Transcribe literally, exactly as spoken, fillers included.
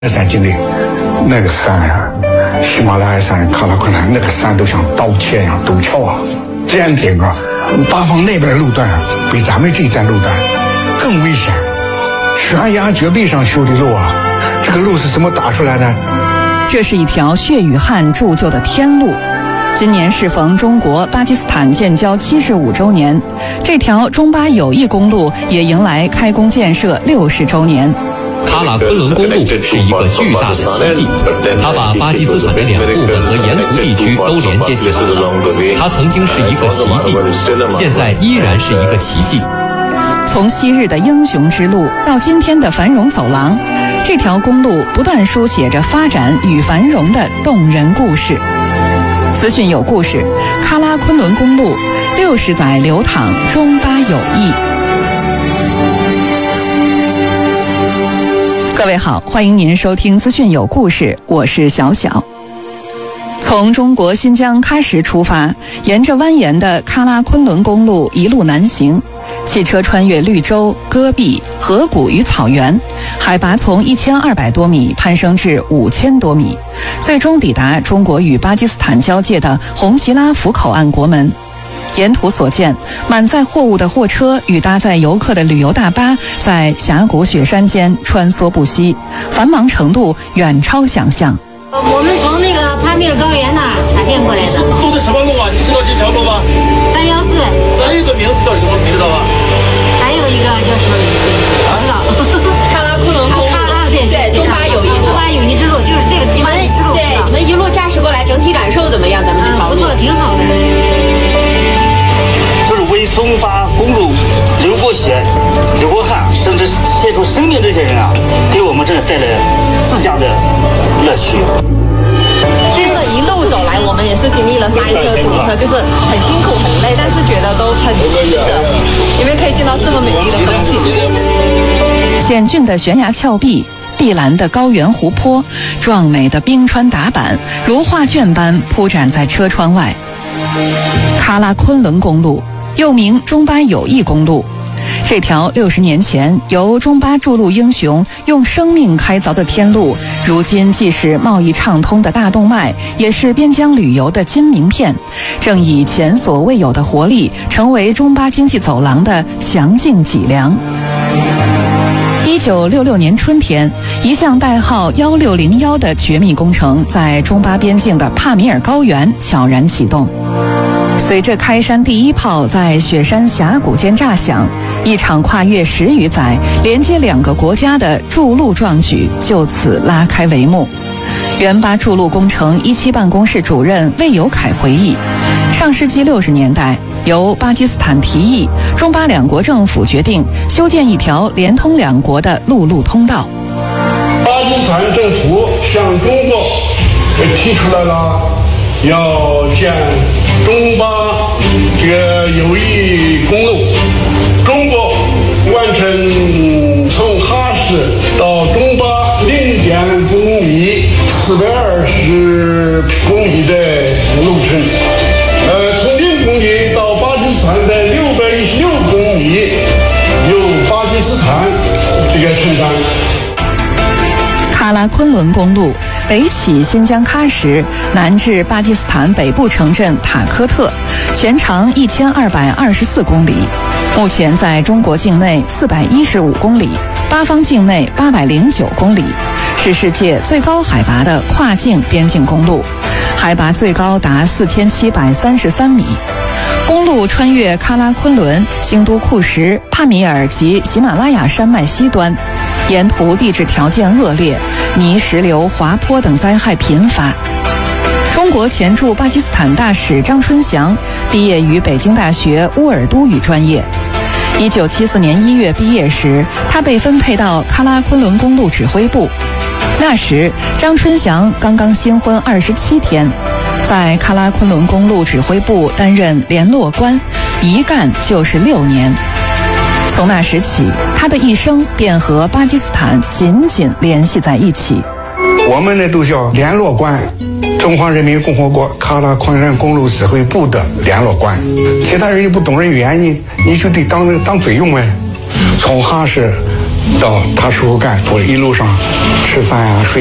山经历，那个山啊，喜马拉雅山、喀拉昆仑那个山都像刀切一样陡峭啊。这样整个八方那边的路段啊，比咱们这一段路段更危险。悬崖绝壁上修的路啊，这个路是怎么打出来的？ 这是一条血与汗铸就的天路。今年适逢中国巴基斯坦建交七十五周年，这条中巴友谊公路也迎来开工建设六十周年。 喀拉昆仑公路是一个巨大的奇迹，它把巴基斯坦的两部分和沿途地区都连接起来了。它曾经是一个奇迹，现在依然是一个奇迹。 从昔日的英雄之路到今天的繁荣走廊，这条公路不断书写着发展与繁荣的动人故事。资讯有故事，喀拉昆仑公路六十载流淌中巴友谊。各位好，欢迎您收听资讯有故事，我是小小。从中国新疆喀什出发，沿着蜿蜒的喀拉昆仑公路一路南行，汽车穿越绿洲、戈壁、河谷与草原，海拔从一千二百多米攀升至五千多米，最终抵达中国与巴基斯坦交界的红旗拉甫口岸国门。沿途所见，满载货物的货车与搭载游客的旅游大巴在峡谷雪山间穿梭不息，繁忙程度远超想象。 我们从那个帕米尔高原那儿搭建过来的。 走的什么路啊？你知道这条路吗？ 三幺四。 还有一个名字叫什么？你知道吧？ 还有一个叫什么名字？不知道。 喀拉昆仑公路。 啊，对对，中巴友谊路。 中巴友谊之路就是这个。 你们对你们一路驾驶过来，整体感受怎么样？咱们这条路、 嗯、不错，挺好的。 就是为中巴公路流过血、流过汗，甚至献出生命这些人啊，给我们真的带来自家的乐趣。 就是一路走来，我们也是经历了塞车、堵车，就是很辛苦、很累，但是觉得都很值得，因为可以见到这么美丽的风景。 险峻的悬崖峭壁，碧蓝的高原湖泊，壮美的冰川打板，如画卷般铺展在车窗外。喀拉昆仑公路又名中巴友谊公路，这条六十年前由中巴筑路英雄用生命开凿的天路，如今既是贸易畅通的大动脉，也是边疆旅游的金名片，正以前所未有的活力，成为中巴经济走廊的强劲脊梁。一九六六年春天，一项代号一六零一的绝密工程在中巴边境的帕米尔高原悄然启动。随着开山第一炮在雪山峡谷间炸响，一场跨越十余载、连接两个国家的筑路壮举就此拉开帷幕。原巴筑路工程一期办公室主任魏有凯回忆，上世纪六十年代，由巴基斯坦提议，中巴两国政府决定修建一条连通两国的陆路通道。 巴基斯坦政府向中国提出来了要建中巴这个友谊公路，中国完成从哈市到中巴零点公里，四百二十公里的路程，呃，从零公里到巴基斯坦的六百一十六公里，由巴基斯坦这个承担。 喀拉昆仑公路北起新疆喀什，南至巴基斯坦北部城镇塔科特，全长一千二百二十四公里。目前在中国境内四百一十五公里，巴方境内八百零九公里，是世界最高海拔的跨境边境公路，海拔最高达四千七百三十三米。公路穿越喀拉昆仑、兴都库什、帕米尔及喜马拉雅山脉西端，沿途地质条件恶劣，泥石流、滑坡等灾害频发。中国前驻巴基斯坦大使张春祥毕业于北京大学乌尔都语专业。一九七四年一月毕业时，他被分配到喀拉昆仑公路指挥部。那时，张春祥刚刚新婚二十七天，在喀拉昆仑公路指挥部担任联络官，一干就是六年。从那时起，他的一生便和巴基斯坦紧紧联系在一起。 我们呢都叫联络官，中华人民共和国喀拉昆仑公路指挥部的联络官。其他人又不懂人语言，你你就得当当嘴用呗。从哈市到他叔叔干部，一路上吃饭啊、睡